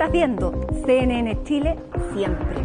Estás viendo CNN Chile siempre.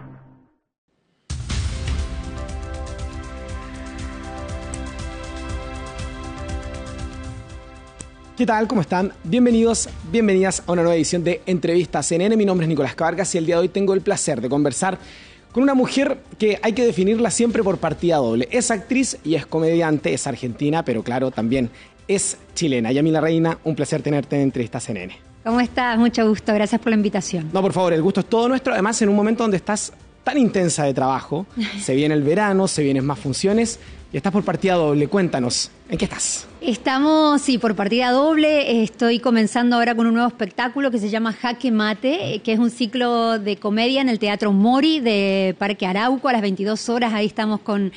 ¿Qué tal? ¿Cómo están? Bienvenidos, bienvenidas a una nueva edición de Entrevista CNN. Mi nombre es Nicolás Cabargas y el día de hoy tengo el placer de conversar con una mujer que hay que definirla siempre por partida doble. Es actriz y es comediante, es argentina, pero claro, también es chilena. Yamila Reina, un placer tenerte en Entrevista CNN. ¿Cómo estás? Mucho gusto, gracias por la invitación. No, por favor, el gusto es todo nuestro. Además, en un momento donde estás tan intensa de trabajo, se viene el verano, se vienen más funciones y estás por partida doble. Cuéntanos, ¿en qué estás? Estamos, sí, por partida doble. Estoy comenzando ahora con un nuevo espectáculo que se llama Jaque Mate, que es un ciclo de comedia en el Teatro Mori de Parque Arauco a las 22 horas. Ahí estamos con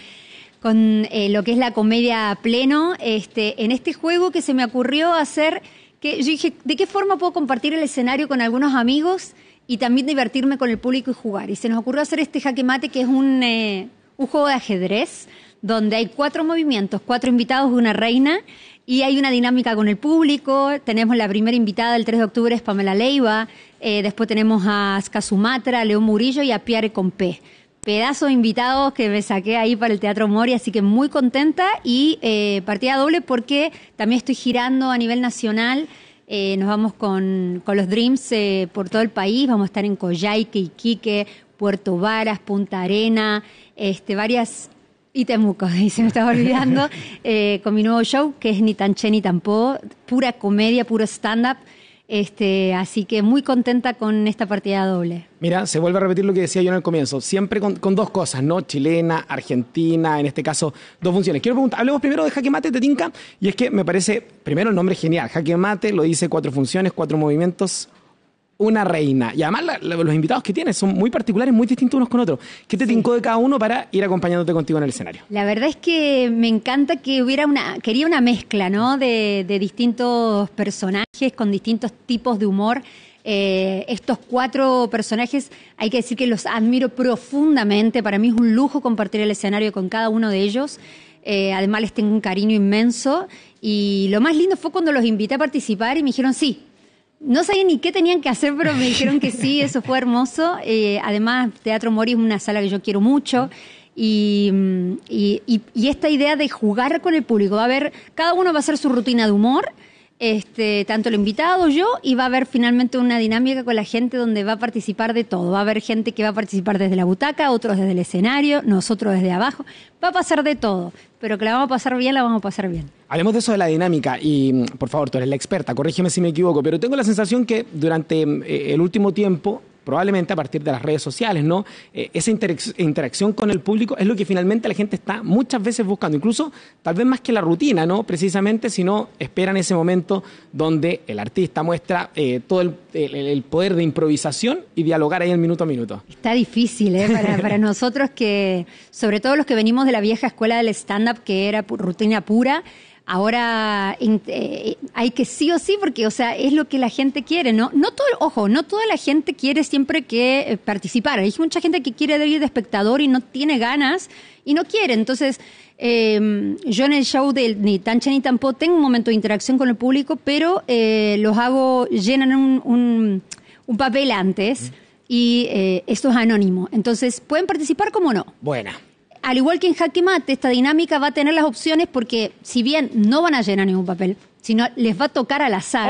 lo que es la comedia a pleno. En este juego que se me ocurrió hacer, que yo dije, ¿de qué forma puedo compartir el escenario con algunos amigos y también divertirme con el público y jugar? Y se nos ocurrió hacer este Jaque Mate, que es un juego de ajedrez, donde hay 4 movimientos, 4 invitados y una reina, y hay una dinámica con el público. Tenemos la primera invitada el 3 de octubre, es Pamela Leiva, después tenemos a Ska Sumatra, a León Murillo y a Pierre Compé. Pedazos de invitados que me saqué ahí para el Teatro Mori, así que muy contenta y partida doble porque también estoy girando a nivel nacional. Nos vamos con los Dreams por todo el país, vamos a estar en Coyhaique, Iquique, Puerto Varas, Punta Arena, varias... Y Temuco, y se me estaba olvidando, con mi nuevo show, que es Ni tan che ni tan po, pura comedia, puro stand-up. Así que muy contenta con esta partida doble. Mira, se vuelve a repetir lo que decía yo en el comienzo, siempre con dos cosas, ¿no? Chilena, argentina, en este caso, 2 funciones. Quiero preguntar, hablemos primero de Jaque Mate, ¿te tinca? Y es que me parece, primero el nombre es genial, Jaque Mate, lo dice 4 funciones, 4 movimientos, una reina. Y además los invitados que tienes son muy particulares, muy distintos unos con otros. ¿Qué te tincó de cada uno para ir acompañándote contigo en el escenario? La verdad es que me encanta que quería una mezcla, ¿no? De distintos personajes con distintos tipos de humor. Estos 4 personajes, hay que decir que los admiro profundamente. Para mí es un lujo compartir el escenario con cada uno de ellos. Además les tengo un cariño inmenso. Y lo más lindo fue cuando los invité a participar y me dijeron sí. No sabía ni qué tenían que hacer, pero me dijeron que sí, eso fue hermoso. Además, Teatro Mori es una sala que yo quiero mucho. Y esta idea de jugar con el público, cada uno va a hacer su rutina de humor, tanto el invitado, yo, y va a haber finalmente una dinámica con la gente donde va a participar de todo. Va a haber gente que va a participar desde la butaca, otros desde el escenario, nosotros desde abajo. Va a pasar de todo, pero que la vamos a pasar bien, la vamos a pasar bien. Hablemos de eso de la dinámica y, por favor, tú eres la experta, corrígeme si me equivoco, pero tengo la sensación que durante el último tiempo, probablemente a partir de las redes sociales, ¿no? Esa interacción con el público es lo que finalmente la gente está muchas veces buscando, incluso tal vez más que la rutina, ¿no? Precisamente, sino esperan ese momento donde el artista muestra todo el poder de improvisación y dialogar ahí en minuto a minuto. Está difícil, para nosotros que, sobre todo los que venimos de la vieja escuela del stand-up, que era rutina pura. Ahora hay que sí o sí, porque, es lo que la gente quiere, ¿no? No toda la gente quiere siempre que participar. Hay mucha gente que quiere ir de espectador y no tiene ganas y no quiere. Entonces, yo en el show de Ni tan che ni tan po tengo un momento de interacción con el público, pero llenan un papel antes y esto es anónimo. Entonces, pueden participar como no. Buena. Al igual que en Jaque Mate, esta dinámica va a tener las opciones porque si bien no van a llenar ningún papel, sino les va a tocar al azar,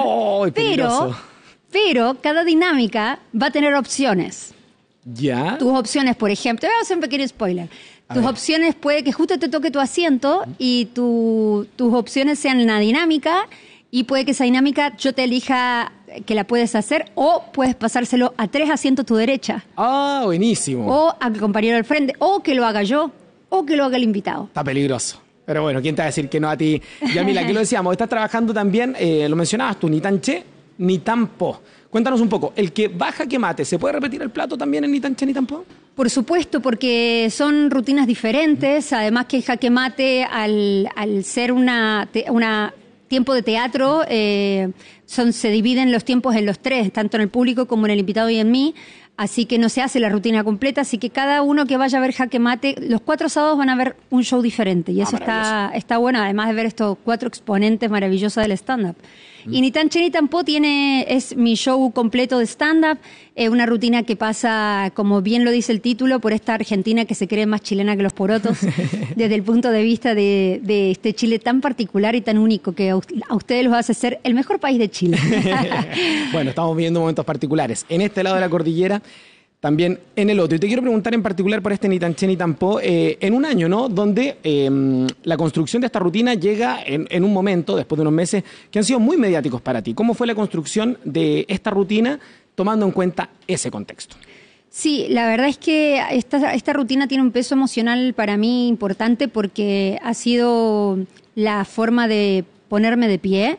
pero cada dinámica va a tener opciones. ¿Ya? Tus opciones, por ejemplo, voy a hacer un pequeño spoiler. Tus opciones puede que justo te toque tu asiento y tus opciones sean una dinámica y puede que esa dinámica yo te elija que la puedes hacer o puedes pasárselo a 3 asientos a tu derecha. Ah, buenísimo. O al compañero del frente, o que lo haga yo, o que lo haga el invitado. Está peligroso. Pero bueno, ¿quién te va a decir que no a ti? Yamila, aquí lo decíamos, estás trabajando también, lo mencionabas tú, Ni tan che ni tan po. Cuéntanos un poco, el que va a Jaque Mate, ¿se puede repetir el plato también en Ni tan che ni tan po? Por supuesto, porque son rutinas diferentes, además que Jaque Mate, al ser una tiempo de teatro, se dividen los tiempos en los 3, tanto en el público como en el invitado y en mí. Así que no se hace la rutina completa, así que cada uno que vaya a ver Jaque Mate, los 4 sábados van a ver un show diferente. Y eso está bueno, además de ver estos 4 exponentes maravillosos del stand-up. Y Ni tan che ni tan po es mi show completo de stand-up, una rutina que pasa, como bien lo dice el título, por esta Argentina que se cree más chilena que los porotos, desde el punto de vista de este Chile tan particular y tan único que a ustedes los hace ser el mejor país de Chile. Bueno, estamos viviendo momentos particulares. En este lado de la cordillera, también en el otro. Y te quiero preguntar en particular por este Ni tan che ni tan po, en un año, ¿no? Donde la construcción de esta rutina llega en un momento, después de unos meses, que han sido muy mediáticos para ti. ¿Cómo fue la construcción de esta rutina tomando en cuenta ese contexto? Sí, la verdad es que esta rutina tiene un peso emocional para mí importante porque ha sido la forma de ponerme de pie.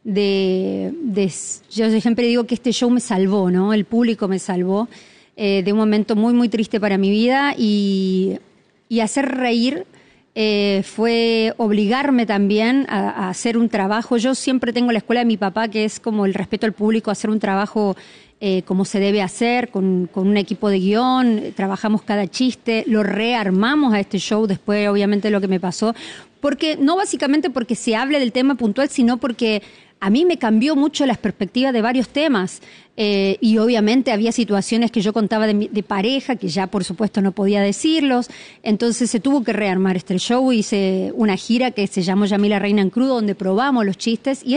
Yo siempre digo que este show me salvó, ¿no? El público me salvó. De un momento muy, muy triste para mi vida y hacer reír fue obligarme también a hacer un trabajo. Yo siempre tengo la escuela de mi papá, que es como el respeto al público, hacer un trabajo como se debe hacer, con un equipo de guión, trabajamos cada chiste, lo rearmamos a este show después, obviamente, de lo que me pasó. Porque no básicamente porque se hable del tema puntual, sino porque a mí me cambió mucho las perspectivas de varios temas y obviamente había situaciones que yo contaba de pareja que ya por supuesto no podía decirlos, entonces se tuvo que rearmar este show. Hice una gira que se llamó Yamila Reina en Crudo, donde probamos los chistes y